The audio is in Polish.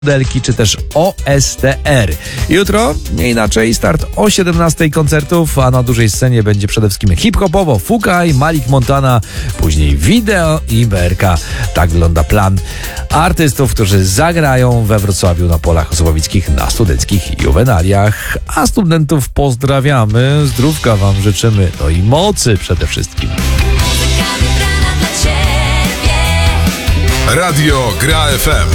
Delki czy też OSTR. Jutro nie inaczej, start o 17 koncertów, a na dużej scenie będzie przede wszystkim hip-hopowo Fukaj, Malik Montana, później Video i BRK. Tak wygląda plan artystów, którzy zagrają we Wrocławiu na Polach Osobowickich na studenckich juwenaliach. A studentów pozdrawiamy, zdrówka wam życzymy, no i mocy przede wszystkim. Radio Gra FM.